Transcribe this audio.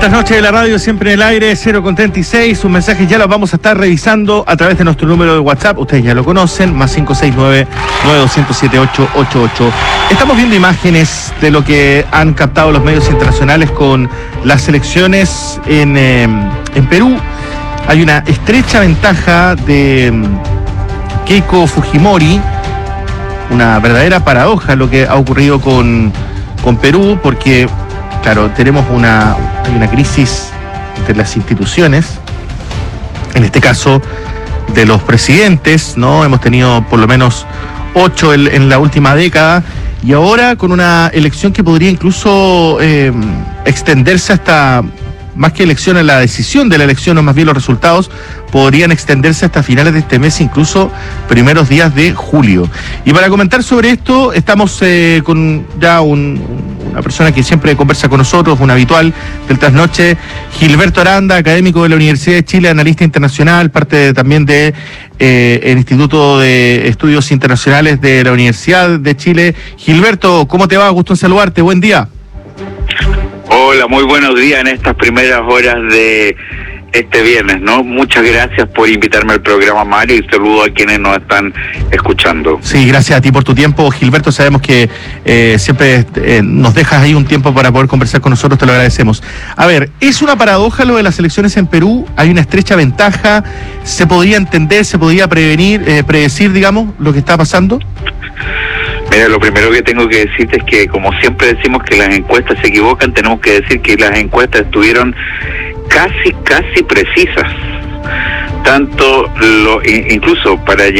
Trasnoche de la radio, siempre en el aire, 0:36. Sus mensajes ya los vamos a estar revisando a través de nuestro número de WhatsApp. Ustedes ya lo conocen, más 569-9207-888. Estamos viendo imágenes de lo que han captado los medios internacionales con las elecciones en Perú. Hay una estrecha ventaja de Keiko Fujimori, una verdadera paradoja lo que ha ocurrido con Perú, porque claro, tenemos hay una crisis de las instituciones, en este caso de los presidentes, ¿no? Hemos tenido por lo menos 8 en la última década, y ahora con una elección que podría incluso extenderse hasta, más que elecciones, la decisión de la elección, o más bien los resultados, podrían extenderse hasta finales de este mes, incluso primeros días de julio. Y para comentar sobre esto, estamos con ya una persona que siempre conversa con nosotros, un habitual del Trasnoche, Gilberto Aranda, académico de la Universidad de Chile, analista internacional, parte también de el Instituto de Estudios Internacionales de la Universidad de Chile. Gilberto, ¿cómo te va? Gusto en saludarte, buen día. Hola, muy buenos días en estas primeras horas de este viernes, ¿no? Muchas gracias por invitarme al programa, Mario, y saludo a quienes nos están escuchando. Sí, gracias a ti por tu tiempo, Gilberto. Sabemos que siempre nos dejas ahí un tiempo para poder conversar con nosotros, te lo agradecemos. A ver, ¿es una paradoja lo de las elecciones en Perú? ¿Hay una estrecha ventaja? ¿Se podía entender, se podía predecir, digamos, lo que está pasando? Mira, lo primero que tengo que decirte es que, como siempre decimos que las encuestas se equivocan, tenemos que decir que las encuestas estuvieron casi precisas. Tanto incluso para